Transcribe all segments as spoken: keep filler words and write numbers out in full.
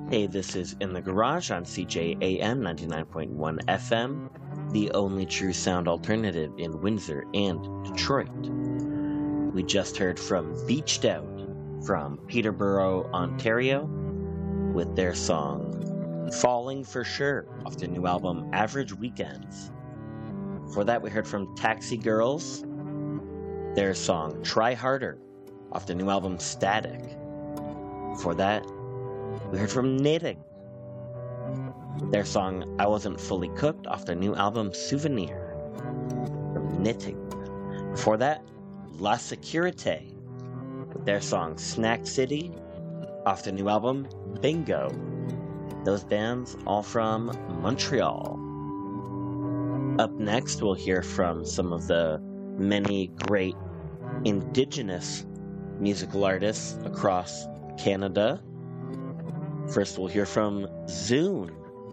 Hey, this is In the Garage on C J A M ninety-nine point one F M, the only true sound alternative in Windsor and Detroit. We just heard from Beached Out from Peterborough, Ontario, with their song Falling for Sure off their new album Average Weekends. For that, we heard from Taxi Girls, their song Try Harder off their new album Static. For that, we heard from Knitting, their song I Wasn't Fully Cooked off their new album Souvenir. From Knitting. Before that, La Securite, with their song Snack City off their new album Bingo. Those bands all from Montreal. Up next, we'll hear from some of the many great Indigenous musical artists across Canada. First, we'll hear from Zune,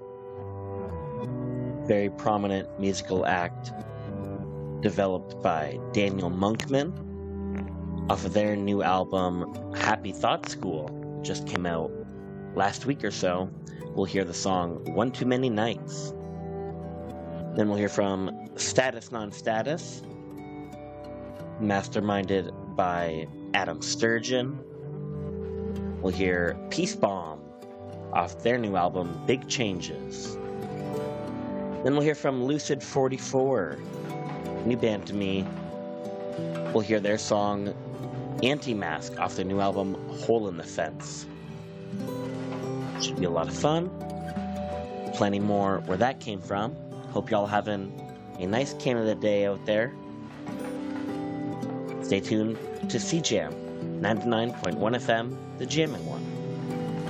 very prominent musical act developed by Daniel Monkman off of their new album Happy Thought School. It just came out last week or so. We'll hear the song One Too Many Nights. Then we'll hear from Status Non-Status, masterminded by Adam Sturgeon. We'll hear Peace Bomb off their new album Big Changes. Then we'll hear from Lucid forty-four, new band to me. We'll hear their song Anti-Mask off their new album Hole in the Fence. Should be a lot of fun. Plenty more where that came from. Hope y'all having a nice Canada Day out there. Stay tuned to C J A M ninety-nine point one F M, the jamming one.